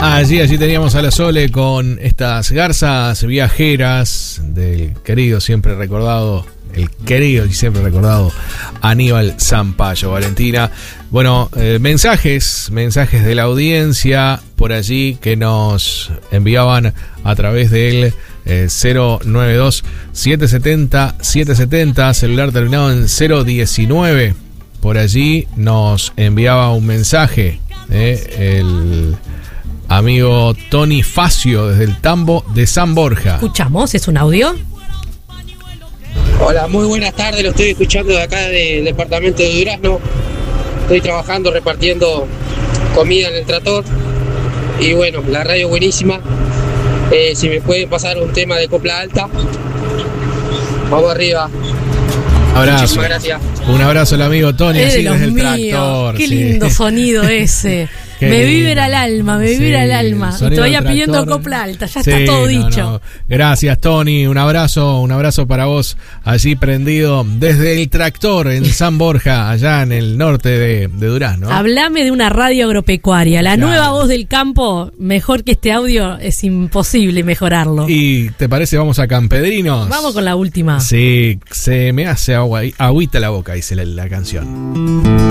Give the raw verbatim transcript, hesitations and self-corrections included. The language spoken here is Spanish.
Allí, allí teníamos a la Sole con estas garzas viajeras del querido, siempre recordado, el querido y siempre recordado Aníbal Zampayo. Valentina, bueno, eh, mensajes, mensajes de la audiencia por allí que nos enviaban a través del eh, cero nueve dos, siete siete cero, siete siete cero, celular terminado en cero diecinueve. Por allí nos enviaba un mensaje eh, el amigo Tony Facio desde el Tambo de San Borja. ¿Escuchamos? ¿Es un audio? Hola, muy buenas tardes, lo estoy escuchando de acá del departamento de Durazno. Estoy trabajando repartiendo comida en el trator. Y bueno, la radio buenísima. Eh, si me pueden pasar un tema de copla alta. Vamos arriba. Abrazo. Muchísimas gracias. Un abrazo al amigo Tony, Es así de desde el los míos. tractor. Qué sí. lindo sonido ese. Qué me lindo. vibra el alma, me vibra Sí, el alma. Y sonido todavía del pidiendo tractor. copla alta, ya Sí, está todo no, dicho. no. Gracias, Tony. Un abrazo, un abrazo para vos, allí prendido desde el tractor en San Borja, allá en el norte de, de Durazno. Hablame de una radio agropecuaria. La Claro. nueva voz del campo, mejor que este audio, es imposible mejorarlo. ¿Y te parece vamos a Campedrinos? Vamos con la última. Sí, se me hace agua, agüita la boca, dice la, la canción.